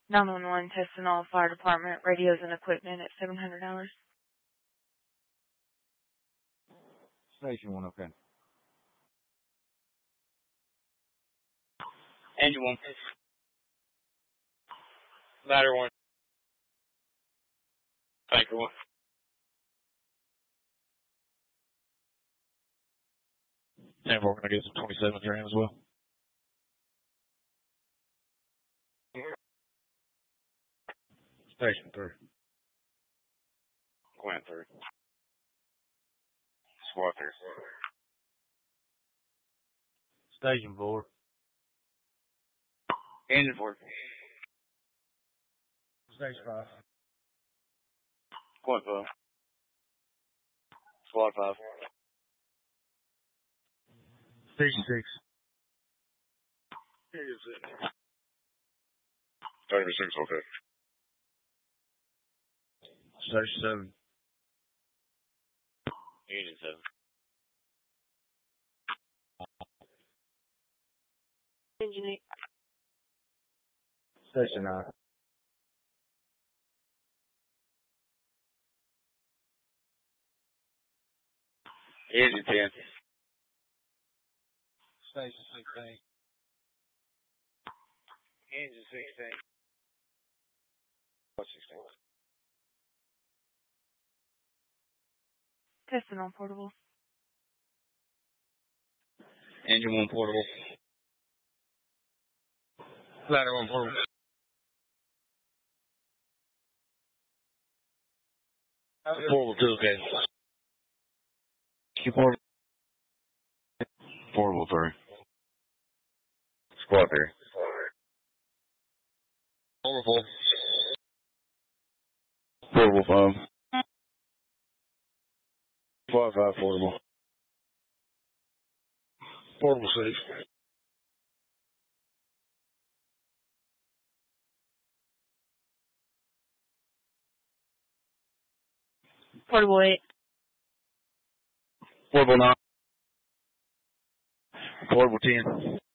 911 testing all fire department radios and equipment at $700. Station 1, okay. Engine 1. Ladder 1. Tanker 1. And we're going to get some 27 here in as well. Station 3. Quint 3. Squad 3. Station 4. Engine 4. Station 5. Quint 5. Squad 5. Station 6. Engine 6. Tanker 6, okay. Station 7. Engine 7. Engine 8. Station 9. Engine 10. Station 16. Engine 16. What 16? Testing on portables. Engine 1 portable. Ladder 1 portable. Portable 2, okay. Keep portable. Portable 3. Squad 3. Portable 4. Portable 5. Squad 5 portable. Portable 6. Portable 8. Portable 9. Portable 10.